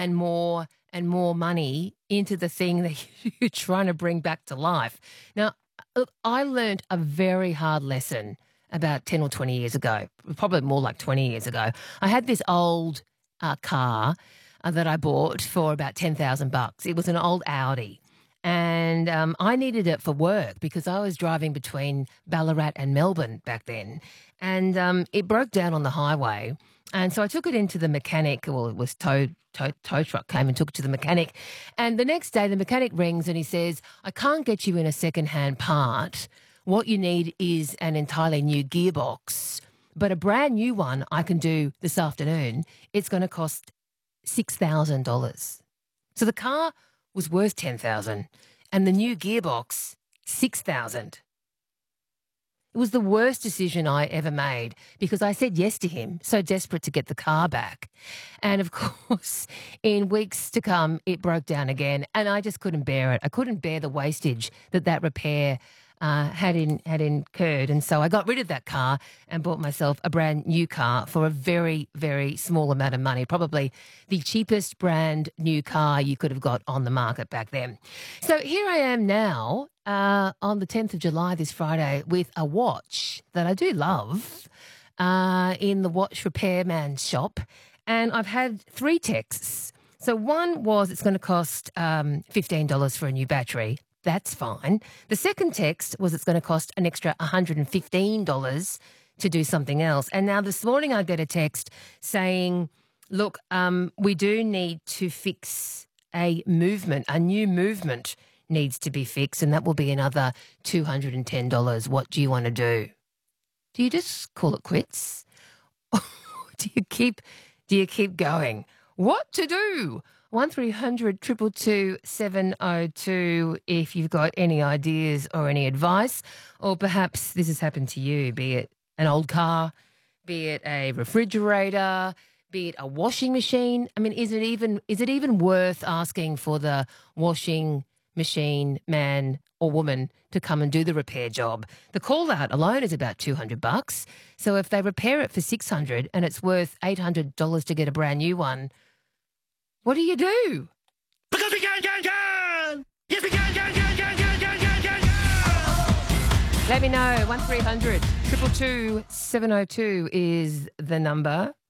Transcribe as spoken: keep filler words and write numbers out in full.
and more and more money into the thing that you're trying to bring back to life. Now, look, I learned a very hard lesson about ten or twenty years ago, probably more like twenty years ago. I had this old uh, car uh, that I bought for about ten thousand bucks. It was an old Audi. And um, I needed it for work because I was driving between Ballarat and Melbourne back then. And um, it broke down on the highway. And so I took it into the mechanic. Well, it was tow, tow, tow truck came and took it to the mechanic. And the next day the mechanic rings and he says, I can't get you in a second-hand part. What you need is an entirely new gearbox. But a brand new one I can do this afternoon. It's going to cost six thousand dollars. So the car was worth ten thousand dollars and the new gearbox, six thousand dollars. It was the worst decision I ever made because I said yes to him, so desperate to get the car back. And, of course, in weeks to come, it broke down again and I just couldn't bear it. I couldn't bear the wastage that that repair uh, had in, had incurred. And so I got rid of that car and bought myself a brand new car for a very, very small amount of money, probably the cheapest brand new car you could have got on the market back then. So here I am now uh, on the tenth of July this Friday with a watch that I do love uh, in the watch repairman's shop. And I've had three texts. So one was it's going to cost um, fifteen dollars for a new battery. That's fine. The second text was it's going to cost an extra one hundred fifteen dollars to do something else. And now this morning I get a text saying, look, um, we do need to fix a movement, a new movement needs to be fixed, and that will be another two hundred ten dollars. What do you want to do? Do you just call it quits? do you keep do you keep going? What to do? one three hundred two two two seven oh two if you've got any ideas or any advice, or perhaps this has happened to you, be it an old car, be it a refrigerator, be it a washing machine. I mean, is it even is it even worth asking for the washing machine man or woman to come and do the repair job? The call out alone is about two hundred bucks. So if they repair it for six hundred and it's worth eight hundred dollars to get a brand new one, what do you do? Because we can, can, can! Yes, we can, can, can, can, can, can, can, can, can! Let me know. one three hundred two two two seven oh two is the number.